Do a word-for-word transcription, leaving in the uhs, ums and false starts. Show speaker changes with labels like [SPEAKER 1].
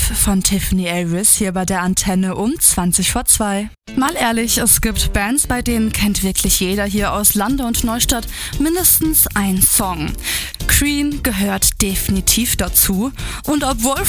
[SPEAKER 1] von Tiffany Aris hier bei der Antenne um zwanzig vor zwei. Mal ehrlich, es gibt Bands, bei denen kennt wirklich jeder hier aus Lande und Neustadt mindestens einen Song. Cream gehört definitiv dazu und obwohl